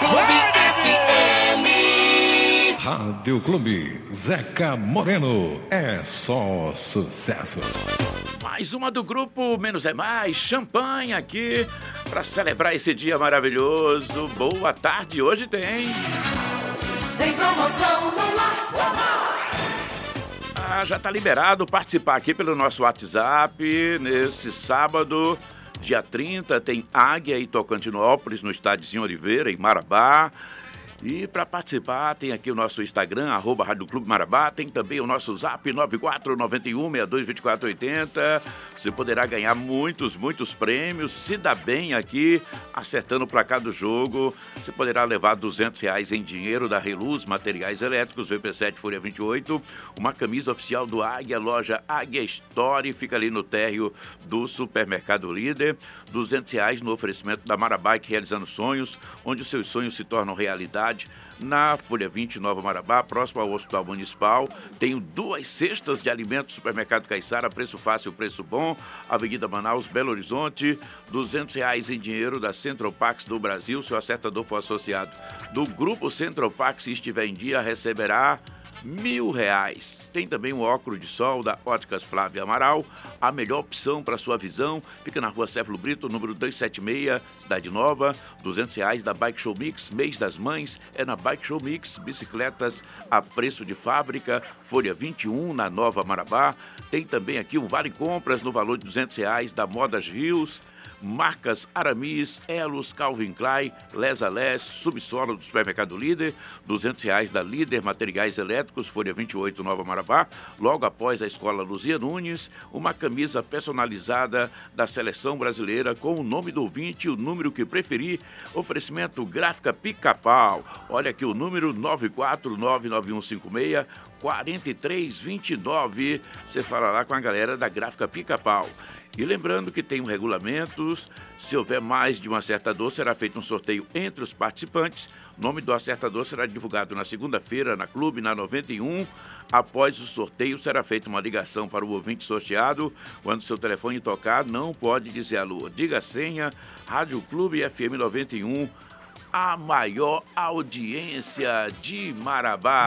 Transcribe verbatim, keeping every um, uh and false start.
Clube F M. Rádio Clube Zeca Moreno. É só sucesso. Mais uma do grupo Menos é Mais, champanhe aqui para celebrar esse dia maravilhoso. Boa tarde, hoje tem. Tem promoção no ar. Ah, já tá liberado participar aqui pelo nosso WhatsApp nesse sábado, dia trinta, tem Águia e Tocantinópolis no Estádiozinho Oliveira, em Marabá. E para participar, tem aqui o nosso Instagram, arroba Rádio Clube Marabá, tem também o nosso Zap nove quatro nove um, seis dois, dois quatro oito zero. Você poderá ganhar muitos, muitos prêmios, se dá bem aqui, acertando o placar do jogo. Você poderá levar duzentos reais em dinheiro da Reluz, materiais elétricos, V P sete Fúria vinte e oito, uma camisa oficial do Águia, loja Águia Store, fica ali no térreo do Supermercado Líder, duzentos reais no oferecimento da Marabike Realizando Sonhos, onde os seus sonhos se tornam realidade. Na Folha vinte, Nova Marabá, próximo ao Hospital Municipal. Tenho duas cestas de alimentos, Supermercado Caiçara, preço fácil, preço bom. Avenida Manaus, Belo Horizonte, duzentos reais em dinheiro da Central Pax do Brasil. Se o acertador for associado do Grupo Central Pax e estiver em dia, receberá mil reais. Tem também um óculos de sol da Óticas Flávia Amaral, a melhor opção para sua visão. Fica na rua Céfalo Brito, número duzentos e setenta e seis, Cidade Nova. duzentos reais da Bike Show Mix, mês das mães, é na Bike Show Mix. Bicicletas a preço de fábrica, Folha vinte e um, na Nova Marabá. Tem também aqui um vale compras no valor de duzentos reais da Modas Rios. Marcas Aramis, Elos, Calvin Klein, Lesa Les, Subsolo do Supermercado Líder, duzentos reais da Líder Materiais Elétricos, Folha vinte e oito, Nova Marabá, logo após a Escola Luzia Nunes, uma camisa personalizada da Seleção Brasileira com o nome do ouvinte e o número que preferir, oferecimento Gráfica Pica-Pau, olha aqui o número nove quatro nove nove um cinco seis quatro três dois nove, você fala lá com a galera da Gráfica Pica-Pau. E lembrando que tem um regulamento, se houver mais de um acertador, será feito um sorteio entre os participantes. O nome do acertador será divulgado na segunda-feira na Clube, na noventa e um. Após o sorteio, será feita uma ligação para o ouvinte sorteado. Quando seu telefone tocar, não pode dizer alô. Diga a senha, Rádio Clube F M noventa e um, a maior audiência de Marabá.